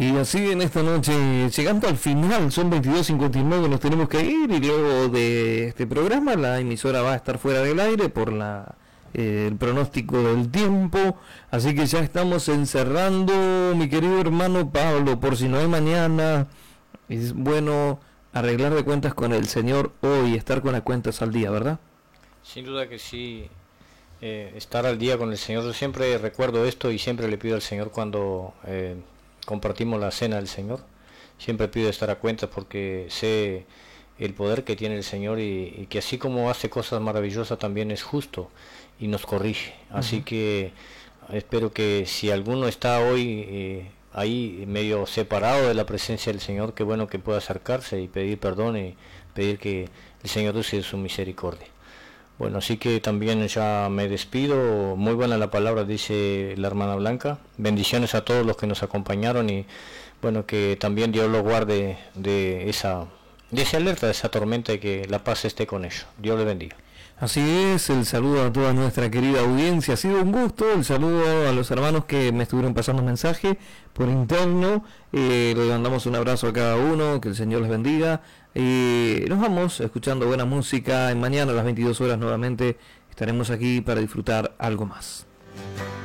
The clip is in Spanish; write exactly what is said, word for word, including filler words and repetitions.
Y así en esta noche, llegando al final, son veintidós cincuenta y nueve, nos tenemos que ir, y luego de este programa la emisora va a estar fuera del aire por la eh, el pronóstico del tiempo, así que ya estamos encerrando, mi querido hermano Pablo, por si no hay mañana, es bueno arreglar de cuentas con el Señor hoy, estar con las cuentas al día, ¿verdad? Sin duda que sí, eh, estar al día con el Señor. Yo siempre recuerdo esto y siempre le pido al Señor cuando eh, compartimos la cena del Señor, siempre pido estar a cuentas porque sé el poder que tiene el Señor y, y que así como hace cosas maravillosas también es justo y nos corrige. Así uh-huh. que espero que si alguno está hoy eh, ahí medio separado de la presencia del Señor, que bueno que pueda acercarse y pedir perdón y pedir que el Señor use su misericordia. Bueno, así que también ya me despido. Muy buena la palabra, dice la hermana Blanca. Bendiciones a todos los que nos acompañaron y bueno, que también Dios los guarde de esa, de esa alerta, de esa tormenta, y que la paz esté con ellos. Dios les bendiga. Así es, el saludo a toda nuestra querida audiencia, ha sido un gusto, el saludo a los hermanos que me estuvieron pasando mensaje por interno, eh, le mandamos un abrazo a cada uno, que el Señor les bendiga, y nos vamos escuchando buena música, mañana a las veintidós horas nuevamente estaremos aquí para disfrutar algo más.